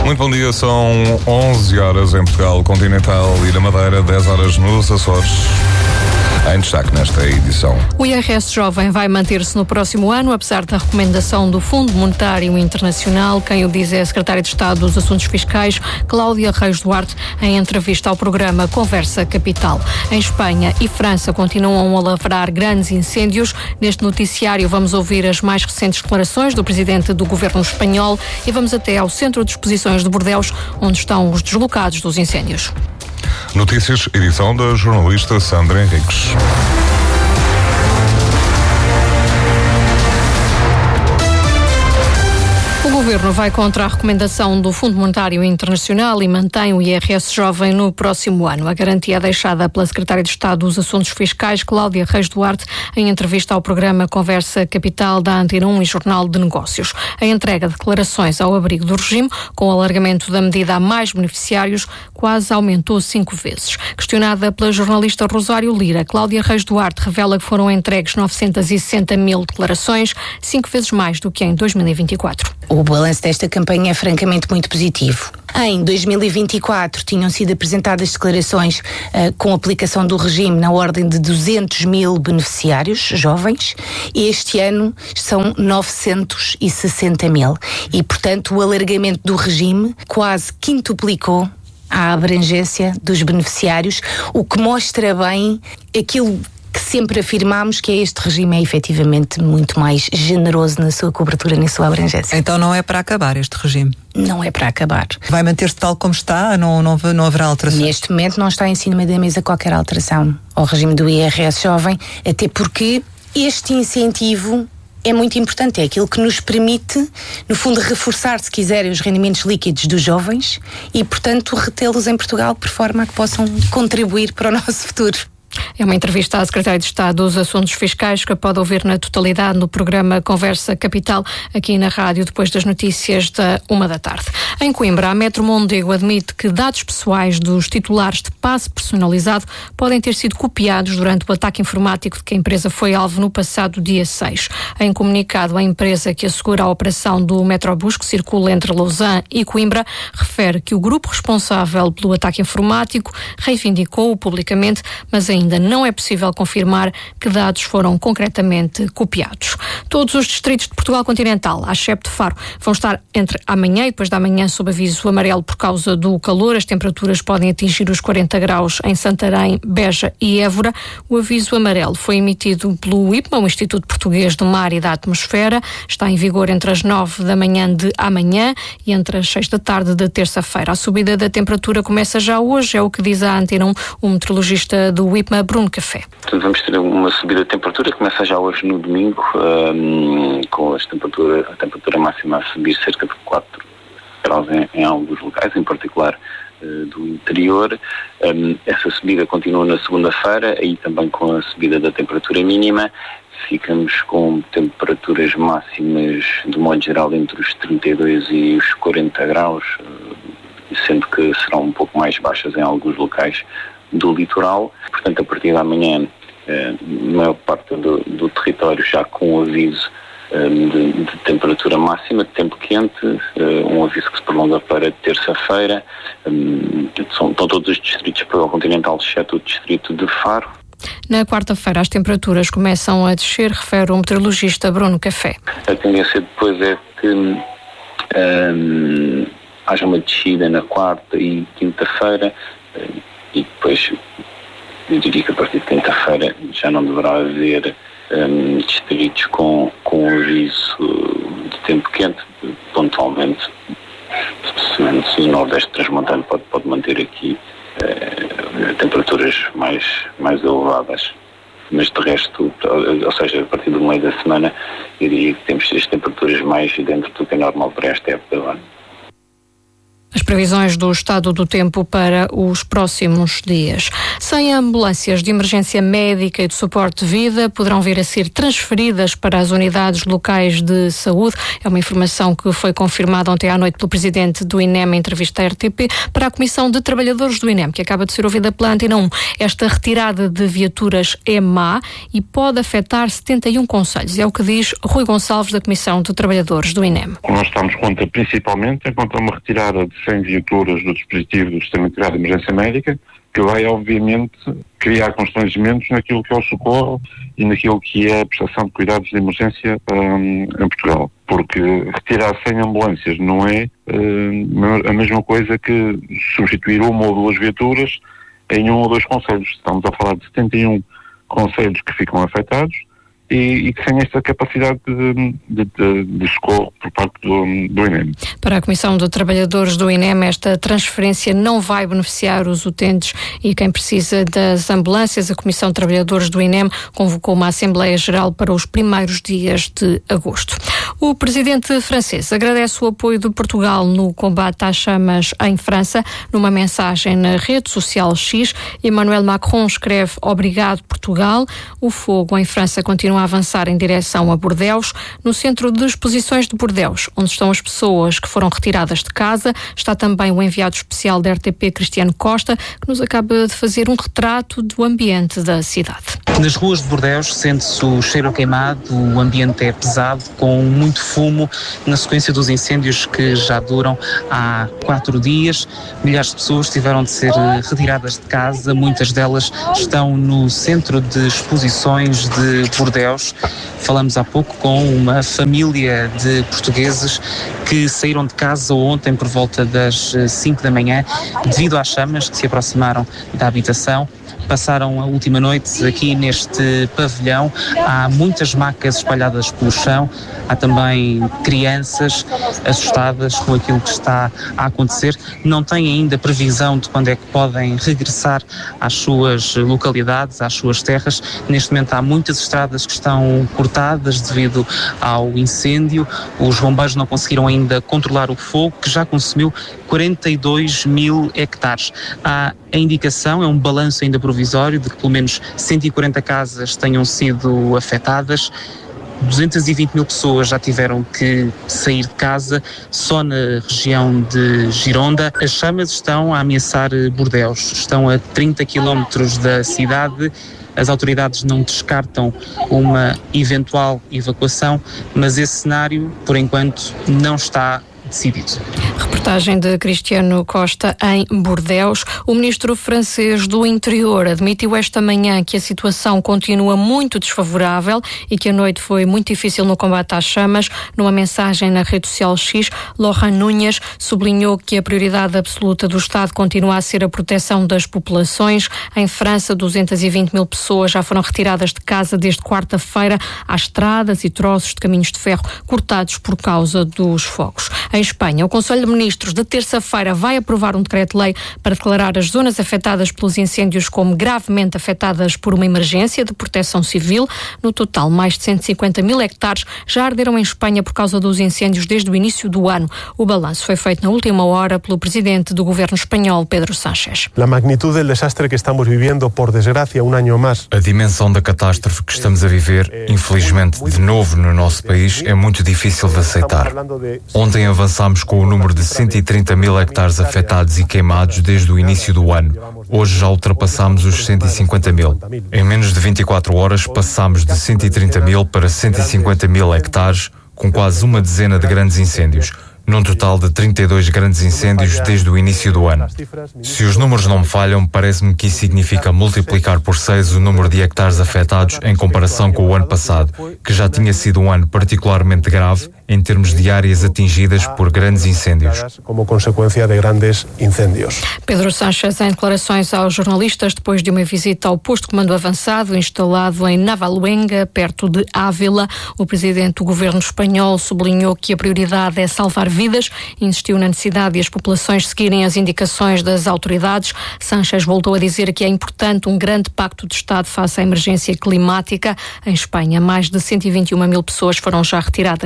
Muito bom dia, são 11 horas em Portugal Continental e na Madeira, 10 horas nos Açores. Em destaque nesta edição. O IRS Jovem vai manter-se no próximo ano, apesar da recomendação do Fundo Monetário Internacional. Quem o diz é a Secretária de Estado dos Assuntos Fiscais, Cláudia Reis Duarte, em entrevista ao programa Conversa Capital. Em Espanha e França continuam a lavrar grandes incêndios. Neste noticiário vamos ouvir as mais recentes declarações do Presidente do Governo espanhol e vamos até ao Centro de Exposições de Bordeus, onde estão os deslocados dos incêndios. Notícias, edição da jornalista Sandra Henriques. O Governo vai contra a recomendação do Fundo Monetário Internacional e mantém o IRS Jovem no próximo ano. A garantia é deixada pela Secretária de Estado dos Assuntos Fiscais, Cláudia Reis Duarte, em entrevista ao programa Conversa Capital da Antena 1 e Jornal de Negócios. A entrega de declarações ao abrigo do regime, com o alargamento da medida a mais beneficiários, quase aumentou 5 vezes. Questionada pela jornalista Rosário Lira, Cláudia Reis Duarte revela que foram entregues 960 mil declarações, 5 vezes mais do que em 2024. O balanço desta campanha é francamente muito positivo. Em 2024 tinham sido apresentadas declarações com aplicação do regime na ordem de 200 mil beneficiários jovens. Este ano são 960 mil. E, portanto, o alargamento do regime quase quintuplicou a abrangência dos beneficiários, o que mostra bem aquilo que sempre afirmámos, que este regime é efetivamente muito mais generoso na sua cobertura, na sua abrangência. Então não é para acabar este regime? Não é para acabar. Vai manter-se tal como está? Não haverá alteração? Neste momento não está em cima da mesa qualquer alteração ao regime do IRS Jovem, até porque este incentivo é muito importante, é aquilo que nos permite, no fundo, reforçar, se quiserem, os rendimentos líquidos dos jovens e, portanto, retê-los em Portugal por forma a que possam contribuir para o nosso futuro. É uma entrevista à Secretária de Estado dos Assuntos Fiscais que pode ouvir na totalidade no programa Conversa Capital, aqui na rádio, depois das notícias da 13h. Em Coimbra, a Metro Mondego admite que dados pessoais dos titulares de passe personalizado podem ter sido copiados durante o ataque informático de que a empresa foi alvo no passado dia 6. Em comunicado, a empresa que assegura a operação do Metrobus, que circula entre Lausanne e Coimbra, refere que o grupo responsável pelo ataque informático reivindicou-o publicamente, mas ainda não é possível confirmar que dados foram concretamente copiados. Todos os distritos de Portugal Continental, à exceto de Faro, vão estar entre amanhã e depois da manhã sob aviso amarelo por causa do calor. As temperaturas podem atingir os 40 graus em Santarém, Beja e Évora. O aviso amarelo foi emitido pelo IPMA, o Instituto Português do Mar e da Atmosfera. Está em vigor entre as 9 da manhã de amanhã e entre as 6 da tarde de terça-feira. A subida da temperatura começa já hoje, é o que diz a Antena 1, o meteorologista do IPMA, Bruno Café. Portanto, vamos ter uma subida de temperatura que começa já hoje no domingo, com a temperatura máxima a subir cerca de 4 graus em alguns locais, em particular do interior. Essa subida continua na segunda-feira, aí também com a subida da temperatura mínima. Ficamos com temperaturas máximas, de modo geral, entre os 32 e os 40 graus, sendo que serão um pouco mais baixas em alguns locais do litoral. Portanto, a partir de amanhã, a maior parte do território já com aviso de temperatura máxima, de tempo quente, um aviso que se prolonga para terça-feira. Estão todos os distritos para o continental, exceto o distrito de Faro. Na quarta-feira as temperaturas começam a descer, refere o meteorologista Bruno Café. A tendência depois é que haja uma descida na quarta e quinta-feira, e depois eu diria que a partir de quinta-feira já não deverá haver distritos com aviso de tempo quente. Pontualmente, se o Nordeste transmontano pode manter aqui temperaturas mais elevadas, mas de resto, ou seja, a partir do meio da semana, eu diria que temos as temperaturas mais dentro do que é normal para esta época do ano. previsões do estado do tempo para os próximos dias. 100 ambulâncias de emergência médica e de suporte de vida poderão vir a ser transferidas para as unidades locais de saúde. É uma informação que foi confirmada ontem à noite pelo presidente do INEM em entrevista à RTP para a Comissão de Trabalhadores do INEM, que acaba de ser ouvida pela Antena 1. Esta retirada de viaturas é má e pode afetar 71 concelhos. É o que diz Rui Gonçalves, da Comissão de Trabalhadores do INEM. Nós estamos principalmente enquanto uma retirada de 100 viaturas do dispositivo do Sistema Integrado de Emergência Médica, que vai, obviamente, criar constrangimentos naquilo que é o socorro e naquilo que é a prestação de cuidados de emergência em Portugal. Porque retirar 100 ambulâncias não é a mesma coisa que substituir uma ou duas viaturas em um ou dois concelhos. Estamos a falar de 71 concelhos que ficam afetados e que têm esta capacidade de socorro por parte do INEM. Para a Comissão de Trabalhadores do INEM, esta transferência não vai beneficiar os utentes e quem precisa das ambulâncias. A Comissão de Trabalhadores do INEM convocou uma Assembleia Geral para os primeiros dias de agosto. O presidente francês agradece o apoio de Portugal no combate às chamas em França. Numa mensagem na rede social X, Emmanuel Macron escreve: "Obrigado, Portugal. O fogo em França continua a avançar em direção a Bordeaux. No centro de exposições de Bordeaux, onde estão as pessoas que foram retiradas de casa, está também o enviado especial da RTP, Cristiano Costa, que nos acaba de fazer um retrato do ambiente da cidade." Nas ruas de Bordeaux sente-se o cheiro queimado, o ambiente é pesado, com muito fumo, na sequência dos incêndios que já duram há 4 dias. Milhares de pessoas tiveram de ser retiradas de casa, muitas delas estão no centro de exposições de Bordeaux. Falamos há pouco com uma família de portugueses que saíram de casa ontem por volta das 5 da manhã devido às chamas que se aproximaram da habitação. Passaram a última noite aqui neste pavilhão. Há muitas macas espalhadas pelo chão. Há também crianças assustadas com aquilo que está a acontecer. Não têm ainda previsão de quando é que podem regressar às suas localidades, às suas terras. Neste momento há muitas estradas que estão cortadas devido ao incêndio. Os bombeiros não conseguiram ainda controlar o fogo, que já consumiu 42 mil hectares. Há a indicação, é um balanço ainda provisório, de que pelo menos 140 casas tenham sido afetadas. 220 mil pessoas já tiveram que sair de casa só na região de Gironda. As chamas estão a ameaçar Bordeaux, estão a 30 quilómetros da cidade. As autoridades não descartam uma eventual evacuação, mas esse cenário, por enquanto, não está decidido. Reportagem de Cristiano Costa em Bordeaux. O ministro francês do Interior admitiu esta manhã que a situação continua muito desfavorável e que a noite foi muito difícil no combate às chamas. Numa mensagem na rede social X, Laurent Núñez sublinhou que a prioridade absoluta do Estado continua a ser a proteção das populações. Em França, 220 mil pessoas já foram retiradas de casa desde quarta-feira. Há estradas e troços de caminhos de ferro cortados por causa dos fogos. Em Espanha, o Conselho de Ministros de terça-feira vai aprovar um decreto-lei para declarar as zonas afetadas pelos incêndios como gravemente afetadas por uma emergência de proteção civil. No total, mais de 150 mil hectares já arderam em Espanha por causa dos incêndios desde o início do ano. O balanço foi feito na última hora pelo presidente do governo espanhol, Pedro Sánchez. A magnitude do desastre que estamos vivendo, por desgracia, ano mais. A dimensão da catástrofe que estamos a viver, infelizmente, de novo no nosso país, é muito difícil de aceitar. Ontem avançámos com o número de 130 mil hectares afetados e queimados desde o início do ano. Hoje já ultrapassámos os 150 mil. Em menos de 24 horas passámos de 130 mil para 150 mil hectares, com quase uma dezena de grandes incêndios, num total de 32 grandes incêndios desde o início do ano. Se os números não me falham, parece-me que isso significa multiplicar por 6 o número de hectares afetados em comparação com o ano passado, que já tinha sido um ano particularmente grave em termos de áreas atingidas por grandes incêndios. Como consequência de grandes incêndios. Pedro Sánchez, em declarações aos jornalistas depois de uma visita ao posto de comando avançado instalado em Navaluenga, perto de Ávila, o presidente do governo espanhol sublinhou que a prioridade é salvar vidas e insistiu na necessidade de as populações seguirem as indicações das autoridades. Sánchez voltou a dizer que é importante um grande pacto de Estado face à emergência climática. Em Espanha, mais de 121 mil pessoas foram já retiradas de casa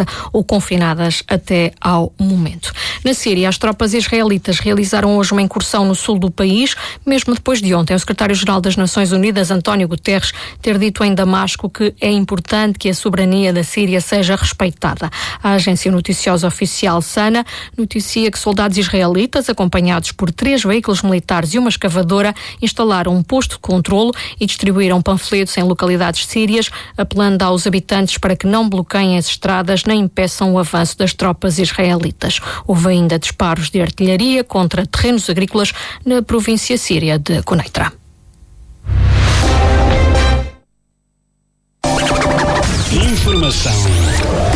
ou confinadas até ao momento. Na Síria, as tropas israelitas realizaram hoje uma incursão no sul do país, mesmo depois de ontem o secretário-geral das Nações Unidas, António Guterres, ter dito em Damasco que é importante que a soberania da Síria seja respeitada. A agência noticiosa oficial SANA noticia que soldados israelitas, acompanhados por 3 veículos militares e uma escavadora, instalaram um posto de controlo e distribuíram panfletos em localidades sírias, apelando aos habitantes para que não bloqueiem as estradas nem impeçam o avanço das tropas israelitas. Houve ainda disparos de artilharia contra terrenos agrícolas na província síria de Quneitra. Informação